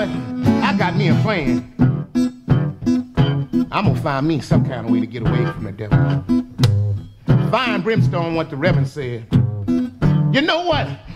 what? I got me a plan. I'm gonna find me some kind of way to get away from the devil. Fire and brimstone, what the Reverend said. You know what?